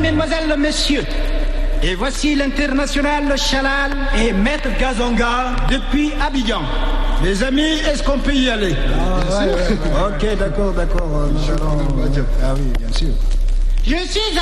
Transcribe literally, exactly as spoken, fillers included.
mesdemoiselles, messieurs. Et voici l'international Chalal et Maître Gazonga depuis Abidjan. Les amis, est-ce qu'on peut y aller? Ah, ouais, ouais, ouais. Ok, d'accord, d'accord. Euh, ah oui, bien sûr. Je suis